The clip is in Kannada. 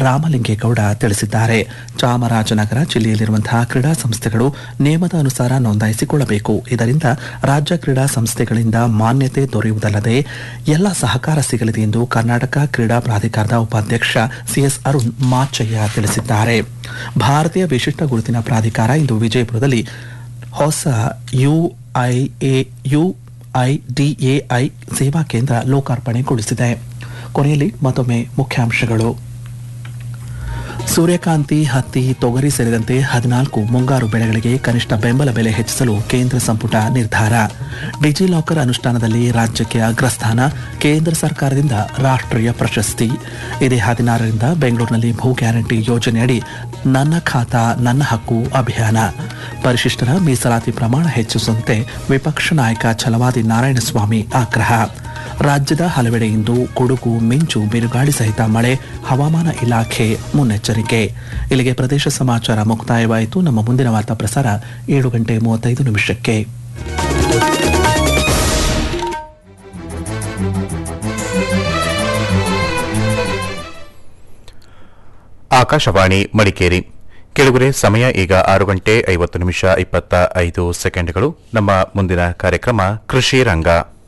ರಾಮಲಿಂಗೇಗೌಡ ತಿಳಿಸಿದ್ದಾರೆ. ಚಾಮರಾಜನಗರ ಜಿಲ್ಲೆಯಲ್ಲಿರುವಂತಹ ಕ್ರೀಡಾ ಸಂಸ್ಥೆಗಳು ನಿಯಮದ ಅನುಸಾರ ನೋಂದಾಯಿಸಿಕೊಳ್ಳಬೇಕು. ಇದರಿಂದ ರಾಜ್ಯ ಕ್ರೀಡಾ ಸಂಸ್ಥೆಗಳಿಂದ ಮಾನ್ಯತೆ ದೊರೆಯುವುದಲ್ಲದೆ ಎಲ್ಲ ಸಹಕಾರ ಸಿಗಲಿದೆ ಎಂದು ಕರ್ನಾಟಕ ಕ್ರೀಡಾ ಪ್ರಾಧಿಕಾರದ ಉಪಾಧ್ಯಕ್ಷ ಸಿಎಸ್ ಅರುಣ್ ಮಾಚಯ್ಯ ತಿಳಿಸಿದ್ದಾರೆ. ಭಾರತೀಯ ವಿಶಿಷ್ಟ ಗುರುತಿನ ಪ್ರಾಧಿಕಾರ ಇಂದು ವಿಜಯಪುರದಲ್ಲಿ ಹೊಸ ಯುಐಡಿಎಐ ಸೇವಾ ಕೇಂದ್ರ ಲೋಕಾರ್ಪಣೆಗೊಳಿಸಿದೆ. ಕೊನೆಯಲ್ಲಿ ಮತ್ತೊಮ್ಮೆ ಮುಖ್ಯಾಂಶಗಳು. ಸೂರ್ಯಕಾಂತಿ, ಹತ್ತಿ, ತೊಗರಿ ಸೇರಿದಂತೆ 14 ಮುಂಗಾರು ಬೆಳೆಗಳಿಗೆ ಕನಿಷ್ಠ ಬೆಂಬಲ ಬೆಲೆ ಹೆಚ್ಚಿಸಲು ಕೇಂದ್ರ ಸಂಪುಟ ನಿರ್ಧಾರ. ಡಿಜಿಲಾಕರ್ ಅನುಷ್ಠಾನದಲ್ಲಿ ರಾಜ್ಯಕ್ಕೆ ಅಗ್ರಸ್ಥಾನ, ಕೇಂದ್ರ ಸರ್ಕಾರದಿಂದ ರಾಷ್ಟ್ರೀಯ ಪ್ರಶಸ್ತಿ. ಇದೇ 16ರಿಂದ ಬೆಂಗಳೂರಿನಲ್ಲಿ ಭೂ ಗ್ಯಾರಂಟಿ ಯೋಜನೆಯಡಿ ನನ್ನ ಖಾತಾ ನನ್ನ ಹಕ್ಕು ಅಭಿಯಾನ. ಪರಿಶಿಷ್ಟರ ಮೀಸಲಾತಿ ಪ್ರಮಾಣ ಹೆಚ್ಚಿಸುವಂತೆ ವಿಪಕ್ಷ ನಾಯಕ ಛಲವಾದಿ ನಾರಾಯಣಸ್ವಾಮಿ ಆಗ್ರಹ. ರಾಜ್ಯದ ಹಲವೆಡೆ ಇಂದು ಗುಡುಗು, ಮಿಂಚು, ಬಿರುಗಾಳಿ ಸಹಿತ ಮಳೆ, ಹವಾಮಾನ ಇಲಾಖೆ ಮುನ್ನೆಚ್ಚರಿಕೆ. ಇಲ್ಲಿಗೆ ಪ್ರದೇಶ ಸಮಾಚಾರ ಮುಕ್ತಾಯವಾಯಿತು. ನಮ್ಮ ಮುಂದಿನ ವಾರ್ತಾ ಪ್ರಸಾರ 7:35 ಆಕಾಶವಾಣಿ ಮಡಿಕೇರಿ. ಕೆಳಗರೆ ಸಮಯ ಈಗ 6:50 ನಿಮಿಷ 25 ಸೆಕೆಂಡ್ಗಳು. ನಮ್ಮ ಮುಂದಿನ ಕಾರ್ಯಕ್ರಮ ಕೃಷಿ ರಂಗ.